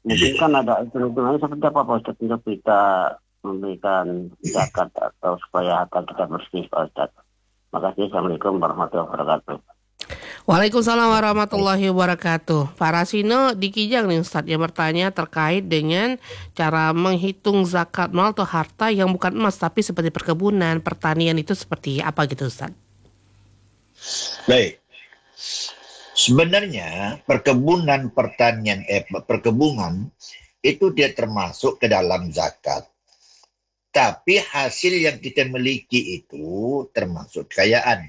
mungkin kan ada hitung-hitungannya seperti apa Pak Ustadz untuk kita memberikan zakat atau supaya harta kita bersih Pak Ustadz. Makasih. Assalamualaikum warahmatullahi wabarakatuh. Waalaikumsalam warahmatullahi wabarakatuh. Pak Rasino di Kijang nih Ustadz yang bertanya terkait dengan cara menghitung zakat mal atau harta yang bukan emas tapi seperti perkebunan, pertanian itu seperti apa gitu Ustadz? Baik. Sebenarnya perkebunan perkebunan itu dia termasuk ke dalam zakat. Tapi hasil yang kita miliki itu termasuk kekayaan.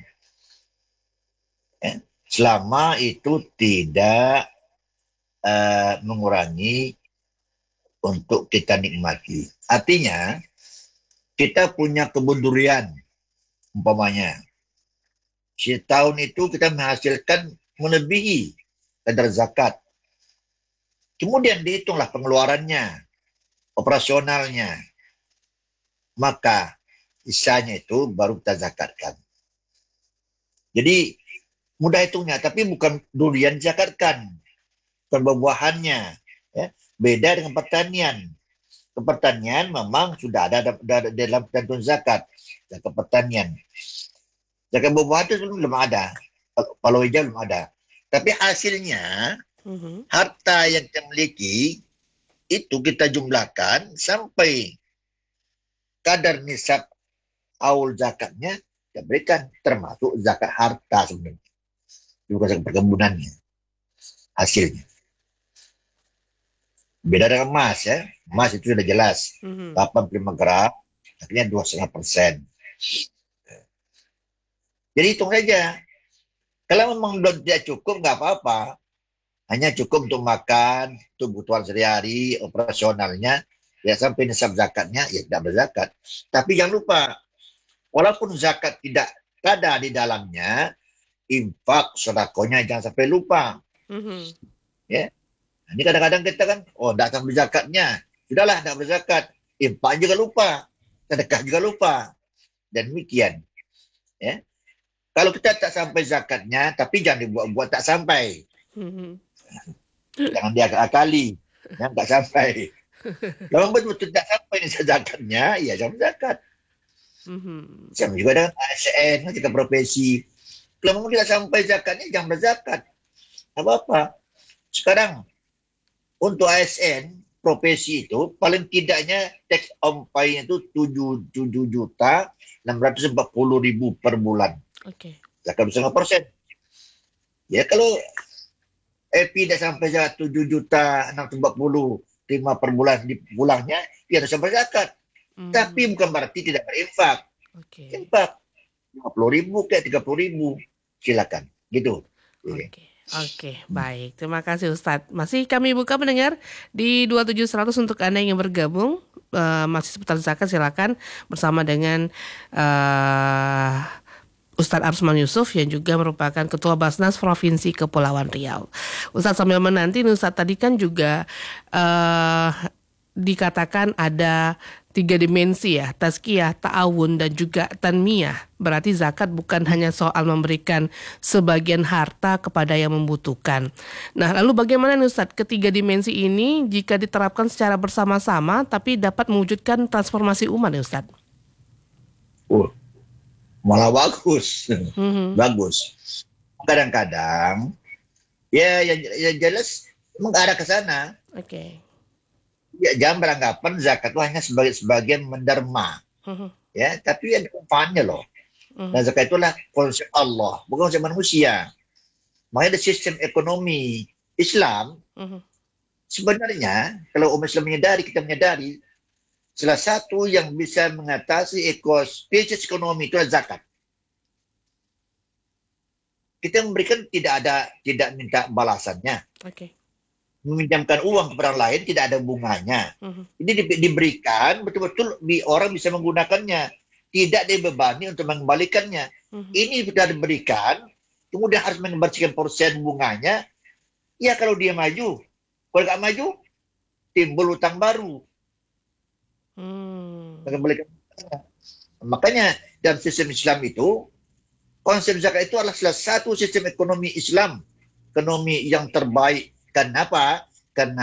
Selama itu tidak mengurangi untuk kita nikmati. Artinya, kita punya kebun durian, umpamanya. Setahun itu kita menghasilkan melebihi kadar zakat. Kemudian dihitunglah pengeluarannya, operasionalnya. Maka sisanya itu baru kita zakatkan. Jadi mudah hitungnya, tapi bukan durian zakatkan, bukan buah-buahannya. Ya. Beda dengan pertanian. Pertanian memang sudah ada dalam ketentuan zakat pertanian. Zakat buah-buahan itu belum ada, palau hijau belum ada. Tapi hasilnya, harta yang kita miliki itu kita jumlahkan sampai kadar nisab awal zakatnya kita berikan, termasuk zakat harta sebenarnya. Juga zakat perkebunannya, hasilnya. Beda dengan emas ya. Emas itu sudah jelas. 85 gram, akhirnya 2,5%. Jadi hitung saja. Kalau memang tidak cukup, nggak apa-apa. Hanya cukup untuk makan, untuk kebutuhan sehari-hari, operasionalnya, ya sampai nisab zakatnya, ya tidak berzakat. Tapi jangan lupa, walaupun zakat tidak ada di dalamnya, infak, sedekahnya jangan sampai lupa. Ya. Ini kadang-kadang kita kan, tidak akan berzakatnya. Sudahlah, tidak berzakat. Infak juga lupa. Sedekah juga lupa. Dan demikian. Ya. Kalau kita tak sampai zakatnya, tapi jangan dibuat-buat tak sampai. Jangan diakali. Jangan tak sampai. Kalau betul-betul tak sampai ini zakatnya, ya jangan zakat. Sama juga dengan ASN, jika profesi. Kalau memang tidak sampai zakatnya, jangan berzakat. Apa-apa. Sekarang, untuk ASN, profesi itu, paling tidaknya tax on-pay itu 7.640.000 per bulan. Oke. Zakat 5%. Ya, kalau EP tidak sampai 7.640.000 per bulan di pulangnya, dia harus sampai zakat. Tapi bukan berarti tidak berinfak. Infak 50.000 ke 30.000. Silakan. Gitu. Oke, baik. Terima kasih Ustadz. Masih kami buka mendengar di 27100 untuk Anda yang bergabung. Masih seputar zakat, silakan bersama dengan Ustadz Arsman Yusuf yang juga merupakan Ketua Basnas Provinsi Kepulauan Riau. Ustadz sambil menanti, Ustadz tadi kan juga dikatakan ada 3 dimensi ya, tazkiyah, ta'awun, dan juga tanmiyah. Berarti zakat bukan hanya soal memberikan sebagian harta kepada yang membutuhkan. Nah, lalu bagaimana nih Ustadz ketiga dimensi ini jika diterapkan secara bersama-sama tapi dapat mewujudkan transformasi umat ya Ustadz? Malah bagus. Bagus. Kadang-kadang ya jelas mengarah ke sana. Oke. Ya, jangan beranggapan zakat itu hanya sebagian menderma. Ya, tapi ada manfaatnya loh. Dan zakat itulah konsep Allah, bukan konsep manusia. Makanya ada sistem ekonomi Islam. Sebenarnya, kalau umat Islam kita menyadari, salah satu yang bisa mengatasi krisis ekonomi itu adalah zakat. Kita memberikan tidak minta balasannya. Oke. Meminjamkan uang kepada orang lain tidak ada bunganya. Ini diberikan betul-betul orang bisa menggunakannya, tidak dibebani untuk mengembalikannya. Ini sudah diberikan, kemudian harus mengembalikan persen bunganya. Ya kalau dia maju, kalau nggak maju timbul utang baru. Mengembalikan. Makanya dalam sistem Islam itu konsep zakat itu adalah salah satu sistem ekonomi Islam, ekonomi yang terbaik. Kenapa? Karena